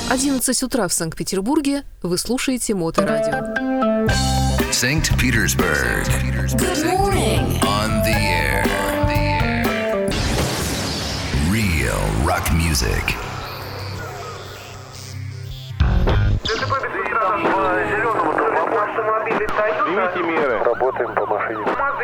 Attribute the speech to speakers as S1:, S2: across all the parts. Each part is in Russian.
S1: 11 утра в Санкт-Петербурге. Вы слушаете Моторадио.
S2: Санкт-Петербург. Good morning. On the air. Real rock music.
S3: Примите меры. Работаем по машине.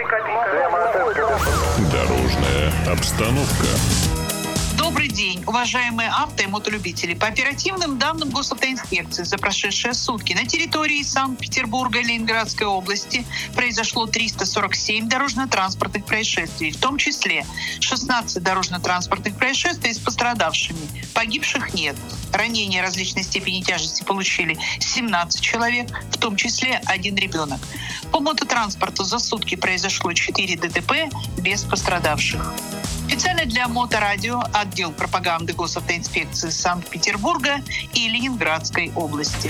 S4: Дорожная обстановка.
S5: Добрый день, уважаемые авто- и мотолюбители. По оперативным данным госавтоинспекции за прошедшие сутки на территории Санкт-Петербурга и Ленинградской области произошло 347 дорожно-транспортных происшествий, в том числе 16 дорожно-транспортных происшествий с пострадавшими. Погибших нет. Ранения различной степени тяжести получили 17 человек, в том числе 1 ребенок. По мототранспорту за сутки произошло 4 ДТП без пострадавших. Специально для Моторадио отдел пропаганды госавтоинспекции Санкт-Петербурга и Ленинградской области.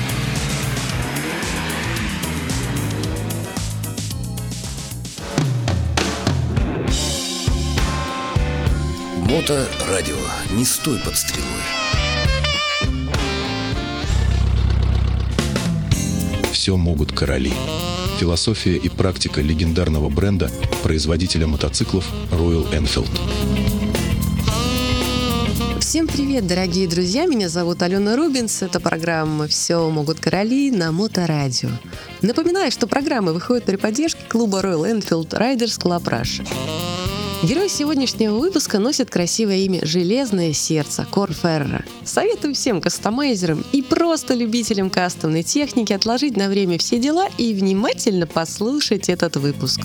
S2: Моторадио. Не стой под стрелой.
S4: Все могут короли. Философия и практика легендарного бренда, производителя мотоциклов Royal Enfield.
S6: Всем привет, дорогие друзья! Меня зовут Алена Рубинс. Это программа «Все могут короли» на Моторадио. Напоминаю, что программа выходит при поддержке клуба Royal Enfield Riders Club Russia. Герой сегодняшнего выпуска носит красивое имя «Железное сердце» Корферра. Советую всем кастомайзерам и просто любителям кастомной техники отложить на время все дела и внимательно послушать этот выпуск.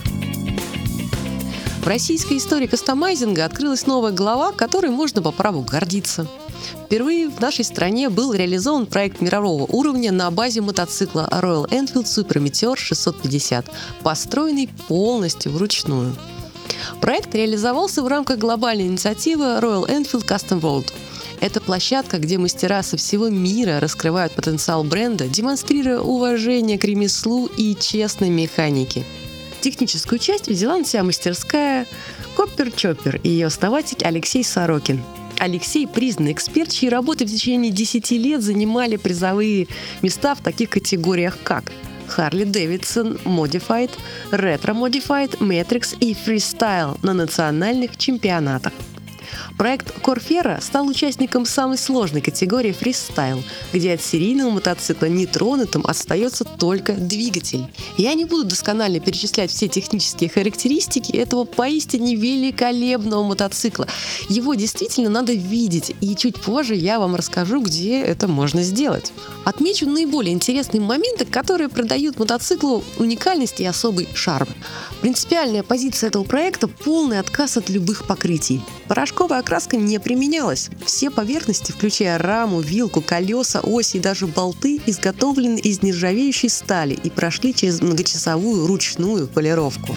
S6: В российской истории кастомайзинга открылась новая глава, которой можно по праву гордиться. Впервые в нашей стране был реализован проект мирового уровня на базе мотоцикла Royal Enfield Super Meteor 650, построенный полностью вручную. Проект реализовался в рамках глобальной инициативы Royal Enfield Custom World. Это площадка, где мастера со всего мира раскрывают потенциал бренда, демонстрируя уважение к ремеслу и честной механике. Техническую часть взяла на себя мастерская Copper Chopper и ее основатель Алексей Сорокин. Алексей – признанный эксперт, чьи работы в течение 10 лет занимали призовые места в таких категориях, как Harley Davidson Modified, Retro Modified, Matrix и Freestyle на национальных чемпионатах. Проект Корферра стал участником самой сложной категории Freestyle, где от серийного мотоцикла нетронутым остается только двигатель. Я не буду досконально перечислять все технические характеристики этого поистине великолепного мотоцикла. Его действительно надо видеть, и чуть позже я вам расскажу, где это можно сделать. Отмечу наиболее интересные моменты, которые придают мотоциклу уникальность и особый шарм. Принципиальная позиция этого проекта – полный отказ от любых покрытий. Порошковая окраска не применялась. Все поверхности, включая раму, вилку, колеса, оси и даже болты, изготовлены из нержавеющей стали и прошли через многочасовую ручную полировку.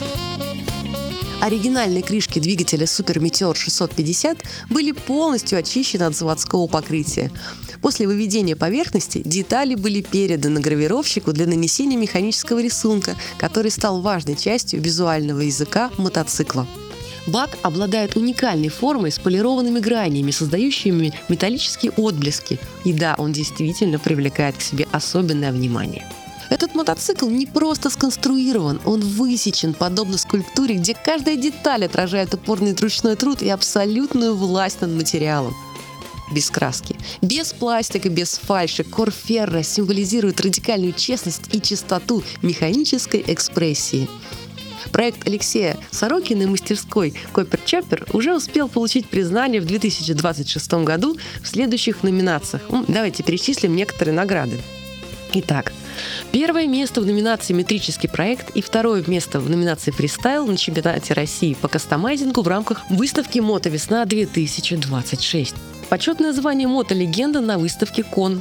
S6: Оригинальные крышки двигателя Super Meteor 650 были полностью очищены от заводского покрытия. После выведения поверхности детали были переданы гравировщику для нанесения механического рисунка, который стал важной частью визуального языка мотоцикла. Бак обладает уникальной формой с полированными гранями, создающими металлические отблески. И да, он действительно привлекает к себе особенное внимание. Этот мотоцикл не просто сконструирован, он высечен подобно скульптуре, где каждая деталь отражает упорный ручной труд и абсолютную власть над материалом. Без краски, без пластика, без фальши Корферра символизирует радикальную честность и чистоту механической экспрессии. Проект Алексея Сорокина и мастерской Copper Chopper уже успел получить признание в 2026 году в следующих номинациях. Давайте перечислим некоторые награды. Итак, первое место в номинации «Метрический проект» и второе место в номинации «Фристайл» на чемпионате России по кастомайзингу в рамках выставки «Мотовесна-2026». Почетное звание «Мотолегенда» на выставке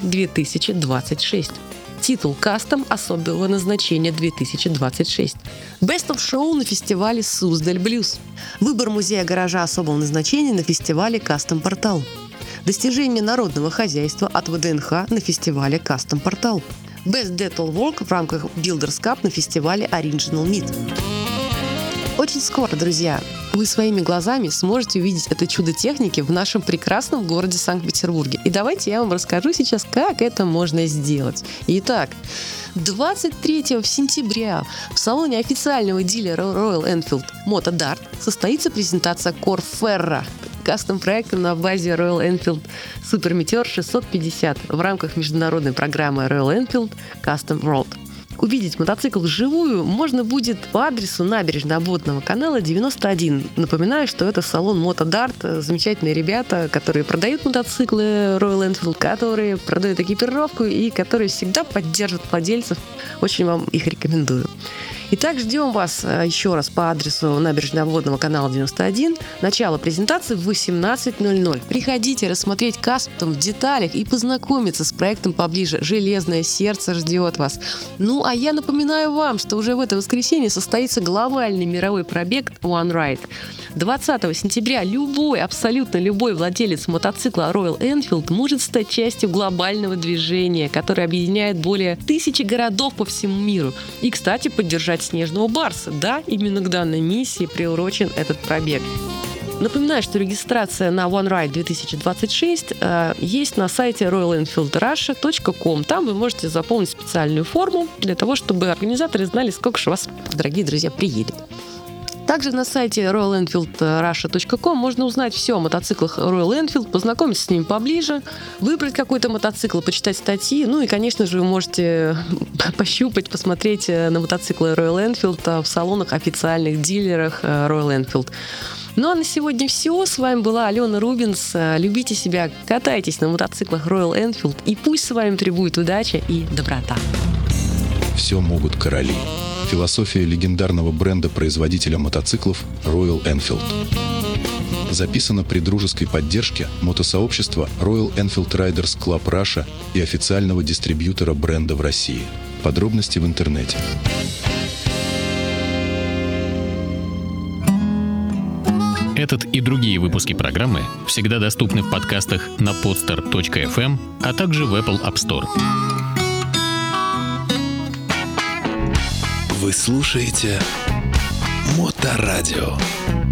S6: «Кон-2026». Титул «Кастом» особого назначения 2026. Best of Show на фестивале Суздаль Блюз. Выбор музея гаража особого назначения на фестивале Кастом Портал. Достижение народного хозяйства от ВДНХ на фестивале Кастом Портал. Best Dental Work в рамках Builders Cup на фестивале Original Meat. Очень скоро, друзья, вы своими глазами сможете увидеть это чудо техники в нашем прекрасном городе Санкт-Петербурге. И давайте я вам расскажу сейчас, как это можно сделать. Итак, 23 сентября в салоне официального дилера Royal Enfield Moto-Dart состоится презентация Corvair, кастом-проекта на базе Royal Enfield Super Meteor 650 в рамках международной программы Royal Enfield Custom World. Увидеть мотоцикл вживую можно будет по адресу набережно-Обводного канала 91. Напоминаю, что это салон Moto-Dart. Замечательные ребята, которые продают мотоциклы Royal Enfield, которые продают экипировку и которые всегда поддерживают владельцев. Очень вам их рекомендую. Итак, ждем вас еще раз по адресу набережно-Обводного канала 91. Начало презентации в 18:00. Приходите рассмотреть кастом в деталях и познакомиться с проектом поближе. Железное сердце ждет вас. Ну, а я напоминаю вам, что уже в это воскресенье состоится глобальный мировой пробег One Ride. 20 сентября абсолютно любой владелец мотоцикла Royal Enfield может стать частью глобального движения, которое объединяет более 1000 городов по всему миру. И, кстати, поддержать снежного барса. Да, именно к данной миссии приурочен этот пробег. Напоминаю, что регистрация на One Ride 2026 есть на сайте royalenfieldrussia.com. Там вы можете заполнить специальную форму для того, чтобы организаторы знали, сколько же вас, дорогие друзья, приедет. Также на сайте royalenfieldrussia.com можно узнать все о мотоциклах Royal Enfield, познакомиться с ними поближе, выбрать какой-то мотоцикл, почитать статьи. Ну и, конечно же, вы можете пощупать, посмотреть на мотоциклы Royal Enfield в салонах официальных дилерах Royal Enfield. Ну а на сегодня все. С вами была Алена Рубинс. Любите себя, катайтесь на мотоциклах Royal Enfield, и пусть с вами пребудет удача и доброта.
S4: Все могут короли. Философия легендарного бренда-производителя мотоциклов Royal Enfield. Записано при дружеской поддержке мотосообщества Royal Enfield Riders Club Russia и официального дистрибьютора бренда в России. Подробности в интернете.
S7: Этот и другие выпуски программы всегда доступны в подкастах на podster.fm, а также в Apple App Store.
S2: Вы слушаете Моторадио.